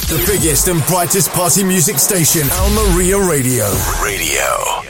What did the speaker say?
The biggest and brightest party music station, Al Maria Radio.